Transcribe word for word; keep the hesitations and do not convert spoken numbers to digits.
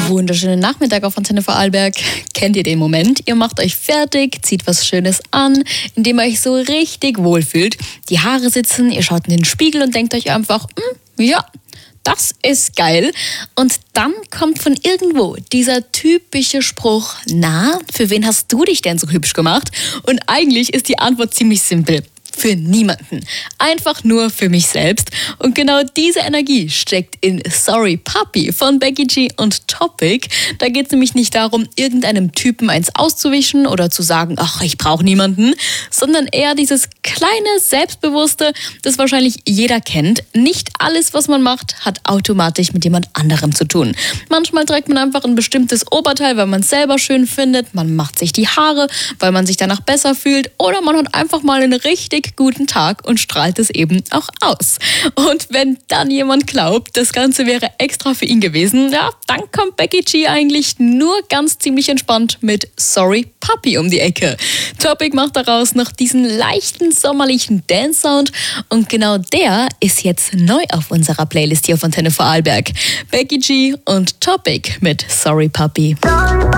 Wunderschönen Nachmittag auf Antenne Vorarlberg. Kennt ihr den Moment? Ihr macht euch fertig, zieht was Schönes an, indem ihr euch so richtig wohlfühlt. Die Haare sitzen, ihr schaut in den Spiegel und denkt euch einfach, hm, ja, das ist geil. Und dann kommt von irgendwo dieser typische Spruch, na, für wen hast du dich denn so hübsch gemacht? Und eigentlich ist die Antwort ziemlich simpel. Für niemanden. Einfach nur für mich selbst. Und genau diese Energie steckt in Sorry Puppy von Becky G und Topic. Da geht es nämlich nicht darum, irgendeinem Typen eins auszuwischen oder zu sagen, ach, ich brauche niemanden, sondern eher dieses kleine Selbstbewusste, das wahrscheinlich jeder kennt. Nicht alles, was man macht, hat automatisch mit jemand anderem zu tun. Manchmal trägt man einfach ein bestimmtes Oberteil, weil man es selber schön findet. Man macht sich die Haare, weil man sich danach besser fühlt. Oder man hat einfach mal einen richtig guten Tag und strahlt es eben auch aus. Und wenn dann jemand glaubt, das Ganze wäre extra für ihn gewesen, ja, dann kommt Becky G eigentlich nur ganz ziemlich entspannt mit Sorry Puppy um die Ecke. Topic macht daraus noch diesen leichten sommerlichen Dance-Sound und genau der ist jetzt neu auf unserer Playlist hier auf Antenne Vorarlberg. Becky G und Topic mit Sorry Puppy.